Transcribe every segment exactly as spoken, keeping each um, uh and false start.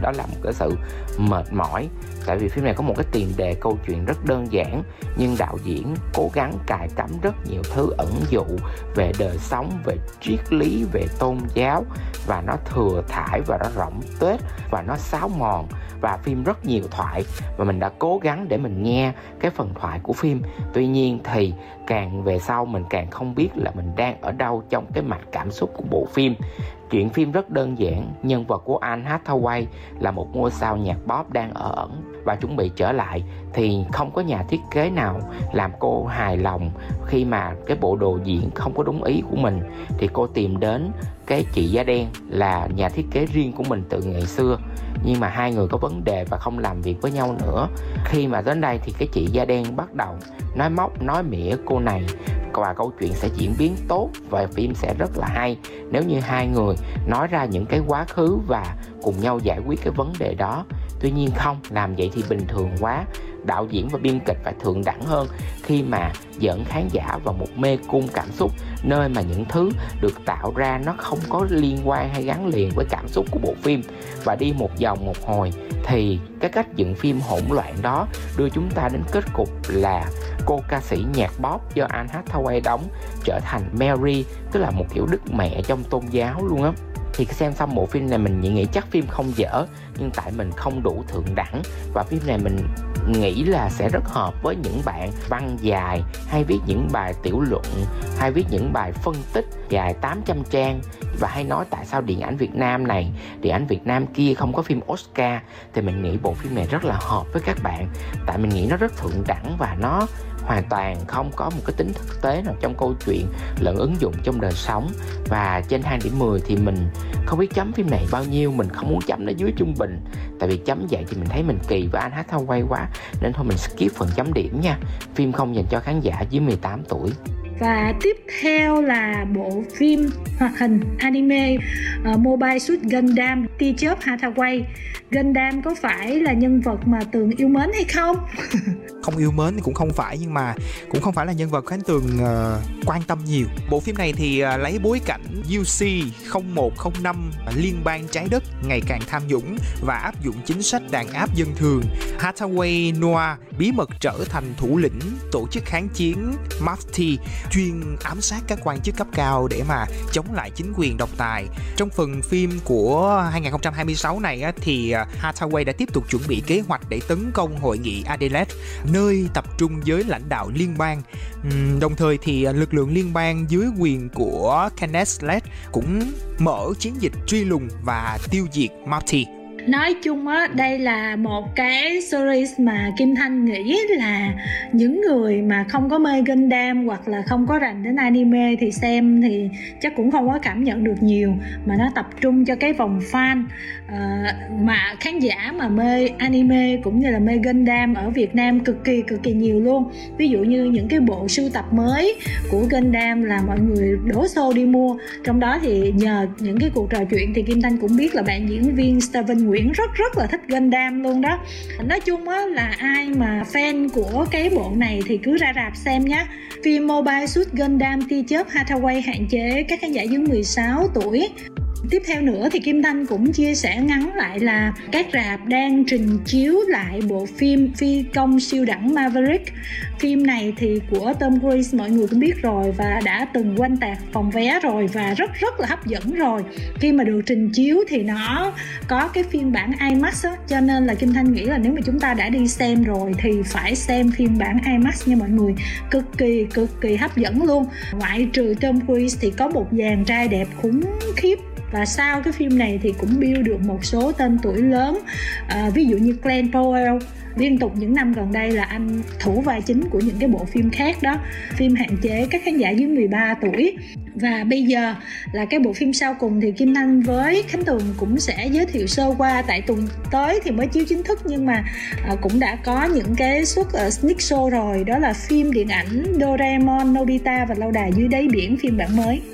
đó là một cái sự mệt mỏi. Tại vì phim này có một cái tiền đề câu chuyện rất đơn giản, nhưng đạo diễn cố gắng cài cắm rất nhiều thứ ẩn dụ về đời sống, về triết lý, về tôn giáo, và nó thừa thãi và nó rỗng tuếch và nó xáo mòn, và phim rất nhiều thoại, và mình đã cố gắng để mình nghe cái phần thoại của phim. Tuy nhiên thì càng về sau mình càng không biết là mình đang ở đâu trong cái mạch cảm xúc của bộ phim. Chuyện phim rất đơn giản, nhân vật của Anne Hathaway là một ngôi sao nhạc pop đang ở ẩn và chuẩn bị trở lại, thì không có nhà thiết kế nào làm cô hài lòng khi mà cái bộ đồ diễn không có đúng ý của mình, thì cô tìm đến cái chị da đen là nhà thiết kế riêng của mình từ ngày xưa. Nhưng mà hai người có vấn đề và không làm việc với nhau nữa. Khi mà đến đây thì cái chị da đen bắt đầu nói móc, nói mỉa cô này, và câu chuyện sẽ diễn biến tốt và phim sẽ rất là hay nếu như hai người nói ra những cái quá khứ và cùng nhau giải quyết cái vấn đề đó. Tuy nhiên không, làm vậy thì bình thường quá. Đạo diễn và biên kịch phải thượng đẳng hơn khi mà dẫn khán giả vào một mê cung cảm xúc, nơi mà những thứ được tạo ra nó không có liên quan hay gắn liền với cảm xúc của bộ phim. Và đi một vòng một hồi thì cái cách dựng phim hỗn loạn đó đưa chúng ta đến kết cục là cô ca sĩ nhạc pop do Anne Hathaway đóng trở thành Mary, tức là một kiểu đức mẹ trong tôn giáo luôn á. Thì xem xong bộ phim này mình nghĩ chắc phim không dở, nhưng tại mình không đủ thượng đẳng, và phim này mình nghĩ là sẽ rất hợp với những bạn văn dài, hay viết những bài tiểu luận, hay viết những bài phân tích dài tám trăm trang, và hay nói tại sao điện ảnh Việt Nam này, điện ảnh Việt Nam kia không có phim Oscar. Thì mình nghĩ bộ phim này rất là hợp với các bạn, tại mình nghĩ nó rất thượng đẳng và nó hoàn toàn không có một cái tính thực tế nào trong câu chuyện lẫn ứng dụng trong đời sống. Và trên hai điểm mười thì mình không biết chấm phim này bao nhiêu, mình không muốn chấm nó dưới trung bình, tại vì chấm vậy thì mình thấy mình kỳ với Anne Hathaway quá, nên thôi mình skip phần chấm điểm nha. Phim không dành cho khán giả dưới mười tám tuổi. Và tiếp theo là bộ phim hoạt hình anime uh, Mobile Suit Gundam Teacher Hathaway. Gundam có phải là nhân vật mà Tường yêu mến hay không? Không yêu mến thì cũng không phải, nhưng mà cũng không phải là nhân vật Khánh Tường uh, quan tâm nhiều. Bộ phim này thì uh, lấy bối cảnh U C không một không năm, liên bang trái đất ngày càng tham nhũng và áp dụng chính sách đàn áp dân thường. Hathaway Noah bí mật trở thành thủ lĩnh tổ chức kháng chiến Mafti, chuyên ám sát các quan chức cấp cao để mà chống lại chính quyền độc tài. Trong phần phim của hai không hai sáu này á, thì Hathaway đã tiếp tục chuẩn bị kế hoạch để tấn công hội nghị Adelaide, nơi tập trung giới lãnh đạo liên bang. Uhm, đồng thời thì lực lượng liên bang dưới quyền của Kenneth Slade cũng mở chiến dịch truy lùng và tiêu diệt Mafti. Nói chung á, đây là một cái series mà Kim Thanh nghĩ là những người mà không có mê Gundam hoặc là không có rành đến anime thì xem thì chắc cũng không có cảm nhận được nhiều, mà nó tập trung cho cái vòng fan. À, mà khán giả mà mê anime cũng như là mê Gundam ở Việt Nam cực kỳ cực kỳ nhiều luôn. Ví dụ như những cái bộ sưu tập mới của Gundam là mọi người đổ xô đi mua. Trong đó thì nhờ những cái cuộc trò chuyện thì Kim Thanh cũng biết là bạn diễn viên Steven Nguyễn rất rất là thích Gundam luôn đó. Nói chung á là ai mà fan của cái bộ này thì cứ ra rạp xem nhé. Phim Mobile Suit Gundam Teacher Hathaway hạn chế các khán giả dưới mười sáu tuổi. Tiếp theo nữa thì Kim Thanh cũng chia sẻ ngắn lại là các rạp đang trình chiếu lại bộ phim Phi công siêu đẳng Maverick. Phim này thì của Tom Cruise mọi người cũng biết rồi và đã từng quanh tạc phòng vé rồi và rất rất là hấp dẫn rồi. Khi mà được trình chiếu thì nó có cái phiên bản IMAX á, cho nên là Kim Thanh nghĩ là nếu mà chúng ta đã đi xem rồi thì phải xem phiên bản IMAX nha mọi người. Cực kỳ cực kỳ hấp dẫn luôn. Ngoại trừ Tom Cruise thì có một dàn trai đẹp khủng khiếp. Và sau cái phim này thì cũng build được một số tên tuổi lớn, à, ví dụ như Glenn Powell. Liên tục những năm gần đây là anh thủ vai chính của những cái bộ phim khác đó. Phim hạn chế các khán giả dưới mười ba tuổi. Và bây giờ là cái bộ phim sau cùng thì Kim Thanh với Khánh Tường cũng sẽ giới thiệu sơ qua. Tại tuần tới thì mới chiếu chính thức nhưng mà à, cũng đã có những cái suất ở sneak show rồi. Đó là phim điện ảnh Doraemon, Nobita và Lâu đài dưới đáy biển phiên bản mới.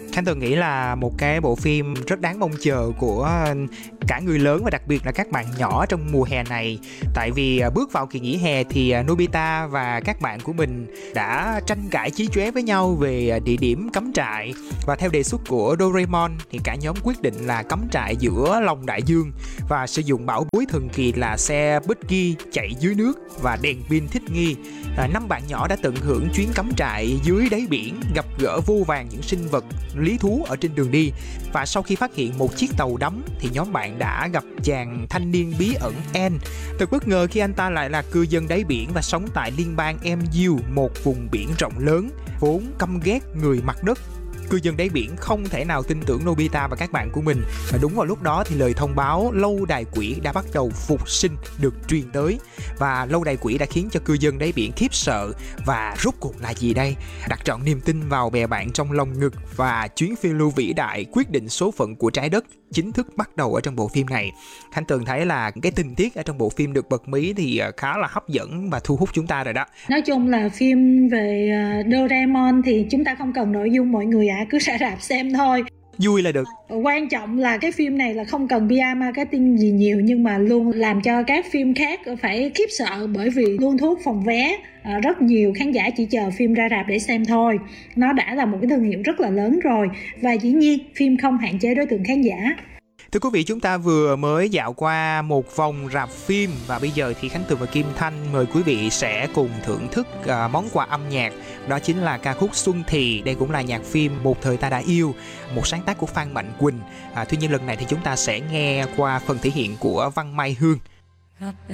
Khánh Tường nghĩ là một cái bộ phim rất đáng mong chờ của cả người lớn và đặc biệt là các bạn nhỏ trong mùa hè này. Tại vì bước vào kỳ nghỉ hè thì Nobita và các bạn của mình đã tranh cãi chí chóe với nhau về địa điểm cắm trại. Và theo đề xuất của Doraemon thì cả nhóm quyết định là cắm trại giữa lòng đại dương và sử dụng bảo bối thần kỳ là xe buggy chạy dưới nước và đèn pin thích nghi. À, năm bạn nhỏ đã tận hưởng chuyến cắm trại dưới đáy biển, gặp gỡ vô vàn những sinh vật lý thú ở trên đường đi. Và sau khi phát hiện một chiếc tàu đắm thì nhóm bạn đã gặp chàng thanh niên bí ẩn N. Thật bất ngờ khi anh ta lại là cư dân đáy biển và sống tại liên bang em u, một vùng biển rộng lớn vốn căm ghét người mặt đất. Cư dân đáy biển không thể nào tin tưởng Nobita và các bạn của mình. Và đúng vào lúc đó thì lời thông báo lâu đài quỷ đã bắt đầu phục sinh được truyền tới. Và lâu đài quỷ đã khiến cho cư dân đáy biển khiếp sợ. Và rốt cuộc là gì đây? Đặt trọn niềm tin vào bè bạn trong lòng ngực và chuyến phiêu lưu vĩ đại quyết định số phận của trái đất chính thức bắt đầu ở trong bộ phim này. Khánh Tường thấy là cái tình tiết ở trong bộ phim được bật mí thì khá là hấp dẫn và thu hút chúng ta rồi đó. Nói chung là phim về Doraemon thì chúng ta không cần nội dung mọi người ạ, à, cứ ra rạp xem thôi. Vui là được. Quan trọng là cái phim này là không cần pê e marketing gì nhiều, nhưng mà luôn làm cho các phim khác phải khiếp sợ, bởi vì luôn thu hút phòng vé. À, rất nhiều khán giả chỉ chờ phim ra rạp để xem thôi. Nó đã là một cái thương hiệu rất là lớn rồi. Và dĩ nhiên phim không hạn chế đối tượng khán giả. Thưa quý vị, chúng ta vừa mới dạo qua một vòng rạp phim và bây giờ thì Khánh Tường và Kim Thanh mời quý vị sẽ cùng thưởng thức uh, món quà âm nhạc. Đó chính là ca khúc Xuân Thì. Đây cũng là nhạc phim Một Thời Ta Đã Yêu, một sáng tác của Phan Mạnh Quỳnh. À, tuy nhiên lần này thì chúng ta sẽ nghe qua phần thể hiện của Văn Mai Hương.